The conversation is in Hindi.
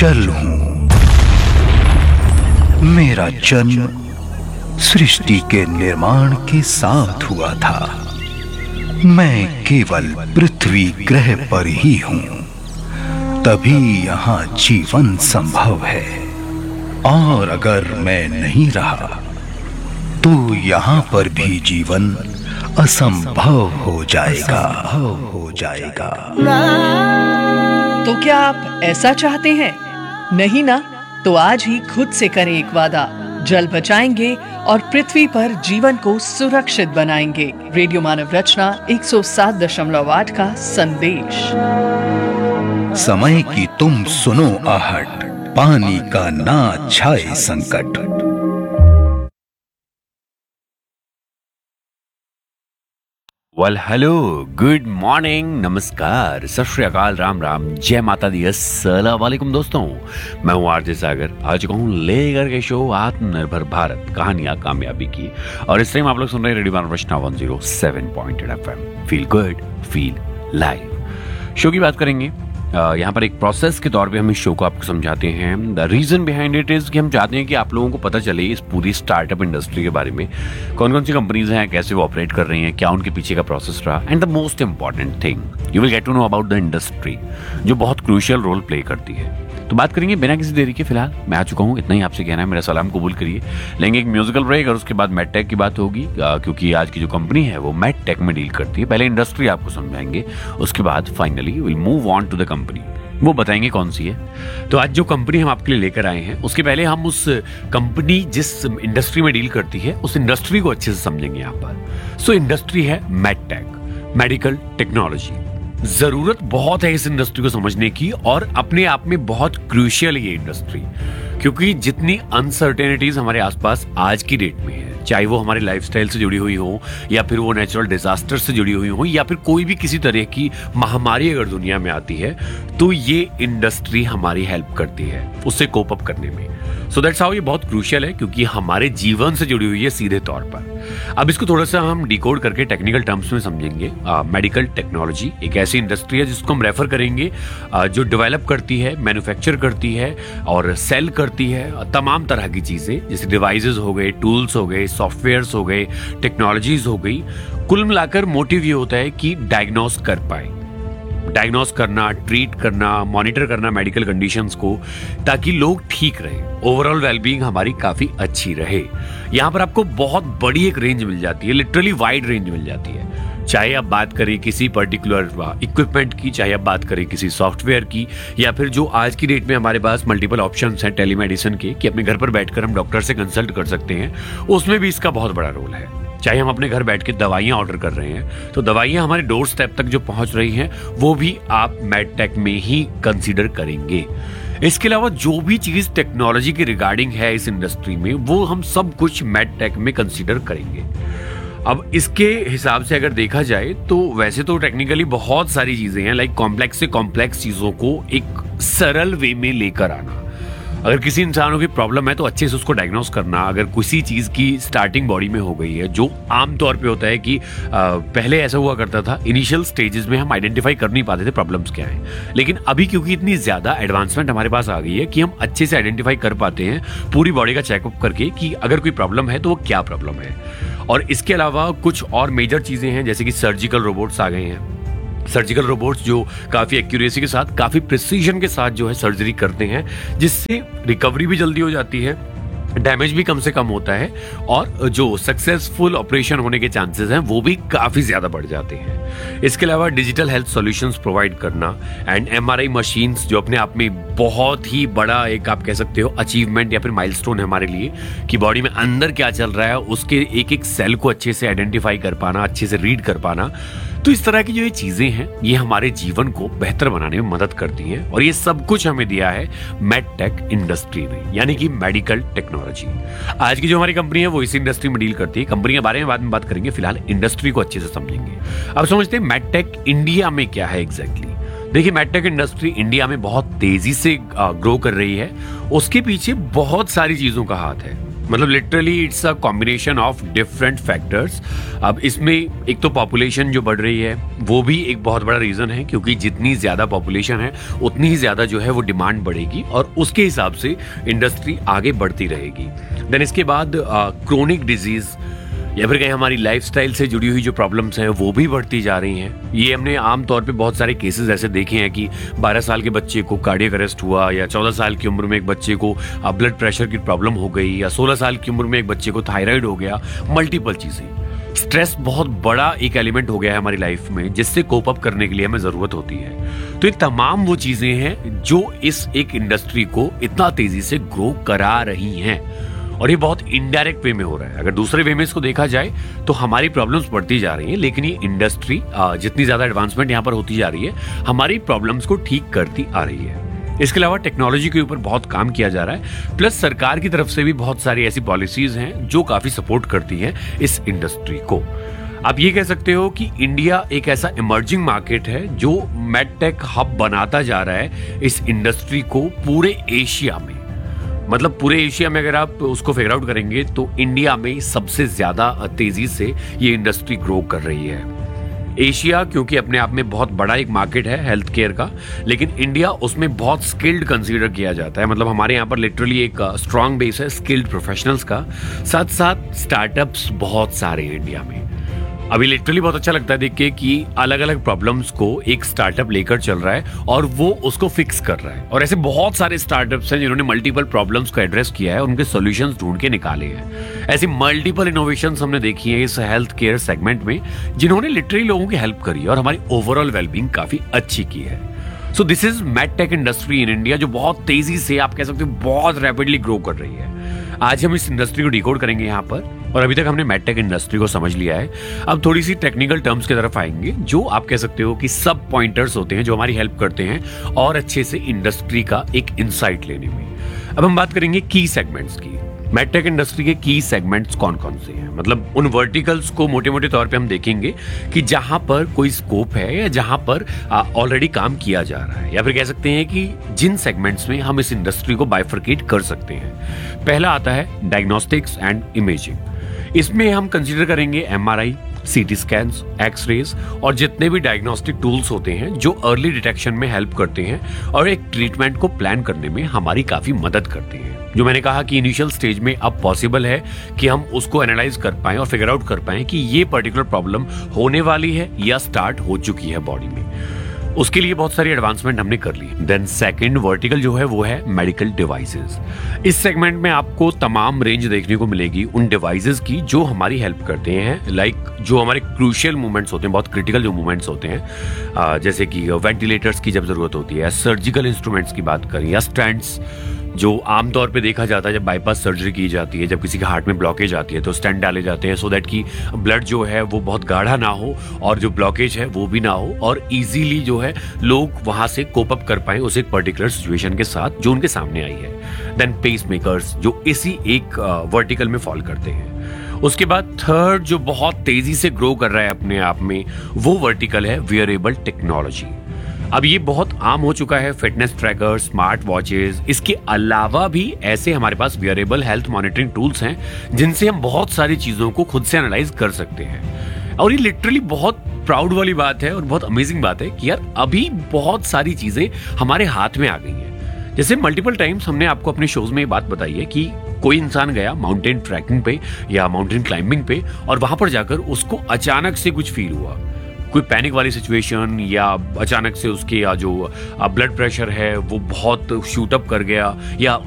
जल हूं। मेरा जन्म सृष्टि के निर्माण के साथ हुआ था। मैं केवल पृथ्वी ग्रह पर ही हूं, तभी यहां जीवन संभव है। और अगर मैं नहीं रहा तो यहां पर भी जीवन असंभव हो जाएगा। तो क्या आप ऐसा चाहते हैं? नहीं ना? तो आज ही खुद से करें एक वादा। जल बचाएंगे और पृथ्वी पर जीवन को सुरक्षित बनाएंगे। रेडियो मानव रचना 107.8 का संदेश। समय की तुम सुनो आहट, पानी का ना छाए संकट। वेल हेलो, गुड मॉर्निंग, नमस्कार, सत श्री अकाल, राम राम, जय माता दी, अस्सलाम वालेकुम दोस्तों। मैं हूँ आरजे सागर। आज कहूँ लेकर के शो आत्मनिर्भर भारत, कहानियां कामयाबी की। और इस टाइम आप लोग सुन रहे हैं रेडियो मानव रचना 107.8 FM। Feel good, feel live show की बात करेंगे। यहाँ पर एक प्रोसेस के तौर पे हम इस शो को आपको समझाते हैं। The reason behind it is कि हम चाहते हैं कि आप लोगों को पता चले इस पूरी स्टार्टअप इंडस्ट्री के बारे में, कौन कौन सी कंपनीज हैं, कैसे वो ऑपरेट कर रही हैं, क्या उनके पीछे का प्रोसेस रहा, and the most important thing you will get to know about the industry, जो बहुत क्रूशियल रोल प्ले करती है। तो बात करेंगे बिना किसी देरी के। फिलहाल मैं आ चुका हूँ, इतना ही आपसे कहना है, मेरा सलाम कबूल करिए। लेंगे एक म्यूजिकल ब्रेक और उसके बाद मेडटेक की बात होगी, क्योंकि आज की जो कंपनी है वो मेडटेक में डील करती है। पहले इंडस्ट्री आपको समझाएंगे, उसके बाद finally will move on to the company, वो बताएंगे कौन सी है। तो आज जो कंपनी हम आपके लिए लेकर आए हैं, उसके पहले हम उस कंपनी जिस इंडस्ट्री में डील करती है उस इंडस्ट्री को अच्छे से समझेंगे यहाँ पर। सो इंडस्ट्री है मेडटेक, मेडिकल टेक्नोलॉजी। जरूरत बहुत है इस इंडस्ट्री को समझने की, और अपने आप में बहुत क्रूशियल है ये इंडस्ट्री, क्योंकि जितनी अनसर्टेनिटीज हमारे आसपास आज की डेट में है, चाहे वो हमारे लाइफस्टाइल से जुड़ी हुई हो, या फिर वो नेचुरल डिजास्टर से जुड़ी हुई हो, या फिर कोई भी किसी तरह की महामारी अगर दुनिया में आती है, तो ये इंडस्ट्री हमारी हेल्प करती है उससे कोप अप करने में। सो दैट्स हाउ ये बहुत क्रूशियल है, क्योंकि हमारे जीवन से जुड़ी हुई है सीधे तौर पर। अब इसको थोड़ा सा हम डिकोड करके टेक्निकल टर्म्स में समझेंगे। मेडिकल टेक्नोलॉजी एक ऐसी इंडस्ट्री है जिसको हम रेफर करेंगे जो डेवलप करती है, मैन्युफैक्चर करती है और सेल करती है तमाम तरह की चीजें, जैसे डिवाइसेस हो गए, टूल्स हो गए, सॉफ्टवेयर्स हो गए, टेक्नोलॉजीज हो गई। कुल मिलाकर मोटिव ये होता है कि डायग्नोस कर पाए, डायग्नोस करना, ट्रीट करना, मॉनिटर करना मेडिकल कंडीशंस को, ताकि लोग ठीक रहें, ओवरऑल वेलबींग हमारी काफी अच्छी रहे। यहाँ पर आपको बहुत बड़ी एक रेंज मिल जाती है, लिटरली वाइड रेंज मिल जाती है। चाहे आप बात करें किसी पर्टिकुलर इक्विपमेंट की, चाहे आप बात करें किसी सॉफ्टवेयर की, या फिर जो आज की डेट में हमारे पास मल्टीपल ऑप्शंस हैं टेलीमेडिसिन के, कि अपने घर पर बैठकर हम डॉक्टर से कंसल्ट कर सकते हैं, उसमें भी इसका बहुत बड़ा रोल है। चाहे हम अपने घर बैठ के दवाइयां ऑर्डर कर रहे हैं, तो दवाइयां हमारे डोर स्टेप तक जो पहुंच रही हैं, वो भी आप मेडटेक में ही कंसीडर करेंगे। इसके अलावा जो भी चीज टेक्नोलॉजी के रिगार्डिंग है इस इंडस्ट्री में, वो हम सब कुछ मेडटेक में कंसीडर करेंगे। अब इसके हिसाब से अगर देखा जाए तो वैसे तो टेक्निकली बहुत सारी चीजें हैं, लाइक कॉम्प्लेक्स से कॉम्प्लेक्स चीजों को एक सरल वे में लेकर आना। अगर किसी इंसान की प्रॉब्लम है तो अच्छे से उसको डायग्नोस करना। अगर किसी चीज की स्टार्टिंग बॉडी में हो गई है, जो आमतौर पे होता है कि पहले ऐसा हुआ करता था, इनिशियल स्टेजेस में हम आइडेंटिफाई कर नहीं पाते थे प्रॉब्लम्स क्या हैं, लेकिन अभी क्योंकि इतनी ज्यादा एडवांसमेंट हमारे पास आ गई है कि हम अच्छे से आइडेंटिफाई कर पाते हैं पूरी बॉडी का चेकअप करके कि अगर कोई प्रॉब्लम है तो वो क्या प्रॉब्लम है। और इसके अलावा कुछ और मेजर चीजें हैं, जैसे कि सर्जिकल रोबोट्स आ गए हैं। सर्जिकल रोबोट्स जो काफी एक्यूरेसी के साथ, काफी प्रिसीजन के साथ जो है सर्जरी करते हैं, जिससे रिकवरी भी जल्दी हो जाती है, डैमेज भी कम से कम होता है, और जो सक्सेसफुल ऑपरेशन होने के चांसेस हैं वो भी काफी ज्यादा बढ़ जाते हैं। इसके अलावा डिजिटल हेल्थ सॉल्यूशंस प्रोवाइड करना एंड एमआरआई मशीन्स, जो अपने आप में बहुत ही बड़ा एक आप कह सकते हो अचीवमेंट या फिर माइलस्टोन है हमारे लिए, कि बॉडी में अंदर क्या चल रहा है उसके एक एक सेल को अच्छे से आइडेंटिफाई कर पाना, अच्छे से रीड कर पाना। तो इस तरह की जो ये चीजें हैं, ये हमारे जीवन को बेहतर बनाने में मदद करती हैं, और ये सब कुछ हमें दिया है मेडटेक इंडस्ट्री ने, यानी कि मेडिकल टेक्नोलॉजी। आज की जो हमारी कंपनी है वो इस इंडस्ट्री में डील करती है। कंपनी के बारे में बाद में बात करेंगे, फिलहाल इंडस्ट्री को अच्छे से समझेंगे। अब समझते हैं मेडटेक इंडिया में क्या है एग्जैक्टली। देखिए, मेडटेक इंडस्ट्री इंडिया में बहुत तेजी से ग्रो कर रही है। उसके पीछे बहुत सारी चीजों का हाथ है। मतलब literally it's a combination of different factors. अब इसमें एक तो पॉपुलेशन जो बढ़ रही है वो भी एक बहुत बड़ा रीजन है, क्योंकि जितनी ज्यादा पॉपुलेशन है उतनी ही ज्यादा जो है वो डिमांड बढ़ेगी और उसके हिसाब से इंडस्ट्री आगे बढ़ती रहेगी। देन इसके बाद क्रोनिक डिजीज या फिर कहीं हमारी लाइफस्टाइल से जुड़ी हुई जो प्रॉब्लम्स हैं वो भी बढ़ती जा रही हैं। ये हमने आम तौर पे बहुत सारे केसेस ऐसे देखे हैं कि 12 साल के बच्चे को कार्डियक अरेस्ट हुआ, या 14 साल की उम्र में एक बच्चे को ब्लड प्रेशर की प्रॉब्लम हो गई, या 16 साल की उम्र में एक बच्चे को थायराइड हो गया। मल्टीपल चीजें, स्ट्रेस बहुत बड़ा एक एलिमेंट हो गया है हमारी लाइफ में, जिससे कोप अप करने के लिए हमें जरूरत होती है। तो ये तमाम वो चीजें हैं जो इस एक इंडस्ट्री को इतना तेजी से ग्रो करा रही हैं, और ये बहुत इनडायरेक्ट वे में हो रहा है। अगर दूसरे वे में इसको देखा जाए तो हमारी प्रॉब्लम्स बढ़ती जा रही हैं, लेकिन ये इंडस्ट्री जितनी ज्यादा एडवांसमेंट यहाँ पर होती जा रही है हमारी प्रॉब्लम्स को ठीक करती आ रही है। इसके अलावा टेक्नोलॉजी के ऊपर बहुत काम किया जा रहा है, प्लस सरकार की तरफ से भी बहुत सारी ऐसी पॉलिसीज हैं जो काफी सपोर्ट करती हैं इस इंडस्ट्री को। आप ये कह सकते हो कि इंडिया एक ऐसा इमर्जिंग मार्केट है जो मेडटेक हब बनाता जा रहा है इस इंडस्ट्री को पूरे एशिया में। मतलब पूरे एशिया में अगर आप उसको फिगर आउट करेंगे तो इंडिया में सबसे ज्यादा तेजी से ये इंडस्ट्री ग्रो कर रही है। एशिया क्योंकि अपने आप में बहुत बड़ा एक मार्केट है हेल्थ केयर का, लेकिन इंडिया उसमें बहुत स्किल्ड कंसीडर किया जाता है। मतलब हमारे यहाँ पर लिटरली एक स्ट्रांग बेस है स्किल्ड प्रोफेशनल्स का, साथ साथ स्टार्टअप्स बहुत सारे हैं इंडिया में। अभी लिटरली बहुत अच्छा लगता है देख के कि अलग अलग प्रॉब्लम्स को एक स्टार्टअप लेकर चल रहा है और वो उसको फिक्स कर रहा है। और ऐसे बहुत सारे स्टार्टअप्स हैं जिन्होंने मल्टीपल प्रॉब्लम्स को एड्रेस किया है, उनके सॉल्यूशंस ढूंढ के निकाले हैं। ऐसी मल्टीपल इनोवेशंस हमने देखी है इस हेल्थ केयर सेगमेंट में, जिन्होंने लिटरली लोगों की हेल्प करी है और हमारी ओवरऑल वेलबींग काफी अच्छी की है। So this is medtech industry in India, जो बहुत तेजी से आप कह सकते हो बहुत रैपिडली ग्रो कर रही है। आज हम इस इंडस्ट्री को डिकोड करेंगे यहाँ पर, और अभी तक हमने मेडटेक इंडस्ट्री को समझ लिया है। अब थोड़ी सी टेक्निकल टर्म्स की तरफ आएंगे, जो आप कह सकते हो कि सब पॉइंटर्स होते हैं जो हमारी हेल्प करते हैं और अच्छे से इंडस्ट्री का एक इंसाइट लेने में। अब हम बात करेंगे की सेगमेंट्स की। मेडटेक इंडस्ट्री के की सेगमेंट्स कौन कौन से हैं, मतलब उन वर्टिकल्स को मोटे मोटे तौर पे हम देखेंगे कि जहां पर कोई स्कोप है या जहां पर ऑलरेडी काम किया जा रहा है, या फिर कह सकते हैं कि जिन सेगमेंट्स में हम इस इंडस्ट्री को बाइफरकेट कर सकते हैं। पहला आता है डायग्नोस्टिक्स एंड इमेजिंग। इसमें हम कंसीडर करेंगे एमआरआई, सीटी स्कैन्स, एक्सरेज और जितने भी डायग्नोस्टिक टूल्स होते हैं जो अर्ली डिटेक्शन में हेल्प करते हैं और एक ट्रीटमेंट को प्लान करने में हमारी काफी मदद करते हैं। जो मैंने कहा कि इनिशियल स्टेज में अब पॉसिबल है कि हम उसको एनालाइज कर पाएं और फिगर आउट कर पाएं कि ये पर्टिकुलर प्रॉब्लम होने वाली है या स्टार्ट हो चुकी है बॉडी में। उसके लिए बहुत सारी एडवांसमेंट हमने कर ली। देन सेकंड वर्टिकल जो है वो है मेडिकल डिवाइसेस। इस सेगमेंट में आपको तमाम रेंज देखने को मिलेगी उन डिवाइसेस की जो हमारी हेल्प करते हैं, लाइक जो हमारे क्रूशियल मूवमेंट्स होते हैं, बहुत क्रिटिकल जो मूवमेंट्स होते हैं, जैसे कि वेंटिलेटर्स की जब जरूरत होती है, सर्जिकल इंस्ट्रूमेंट्स की बात करें, या स्टेंट्स जो आमतौर पे देखा जाता है जब बाईपास सर्जरी की जाती है, जब किसी के हार्ट में ब्लॉकेज आती है तो स्टेंट डाले जाते हैं, सो दैट कि ब्लड जो है वो बहुत गाढ़ा ना हो और जो ब्लॉकेज है वो भी ना हो, और इजीली जो है लोग वहां से कोप अप कर पाए उस एक पर्टिकुलर सिचुएशन के साथ जो उनके सामने आई है। देन पेस मेकर्स जो इसी एक वर्टिकल में फॉल करते हैं। उसके बाद थर्ड जो बहुत तेजी से ग्रो कर रहा है अपने आप में, वो वर्टिकल है वियरेबल टेक्नोलॉजी। अब ये बहुत आम हो चुका है, फिटनेस ट्रैकर, स्मार्ट वॉचेस। इसके अलावा भी ऐसे हमारे पास वियरेबल हेल्थ मॉनिटरिंग टूल्स हैं जिनसे हम बहुत सारी चीजों को खुद से एनालाइज कर सकते हैं। और ये लिटरली बहुत प्राउड वाली बात है और बहुत अमेजिंग बात है कि यार अभी बहुत सारी चीजें हमारे हाथ में आ गई हैं। जैसे मल्टीपल टाइम्स हमने आपको अपने शोज में ये बात बताई है कि कोई इंसान गया माउंटेन ट्रैकिंग पे या माउंटेन क्लाइंबिंग पे और वहां पर जाकर उसको अचानक से कुछ फील हुआ, कोई पैनिक वाली सिचुएशन, या अचानक से उसके जो ब्लड प्रेशर है वो बहुत शूट अप कर गया, या